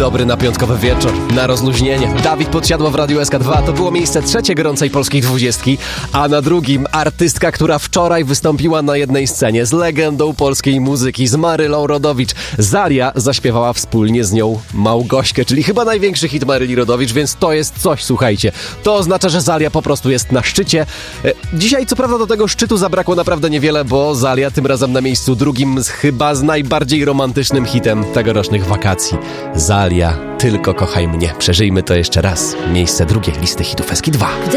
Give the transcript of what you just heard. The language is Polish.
dobry na piątkowy wieczór, na rozluźnienie. Dawid Podsiadło w Radiu SK2. To było miejsce trzecie gorącej polskiej 20, a na drugim artystka, która wczoraj wystąpiła na jednej scenie z legendą polskiej muzyki, z Marylą Rodowicz. Zalia zaśpiewała wspólnie z nią Małgośkę, czyli chyba największy hit Maryli Rodowicz, więc to jest coś, słuchajcie. To oznacza, że Zalia po prostu jest na szczycie. Dzisiaj co prawda do tego szczytu zabrakło naprawdę niewiele, bo Zalia tym razem na miejscu drugim chyba z najbardziej romantycznym hitem tegorocznych wakacji. Zalia, Tylko kochaj mnie. Przeżyjmy to jeszcze raz. Miejsce drugie listy hitów SK2.